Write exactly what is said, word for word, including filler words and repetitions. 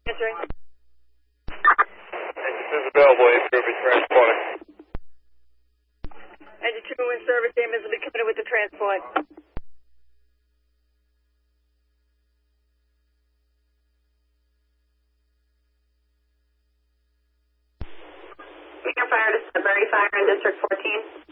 Answering. Engine two is available, eight will be transporting. Engine two in service, Amos will be coming in with the transport. Fire to Sudbury Fire in District fourteen.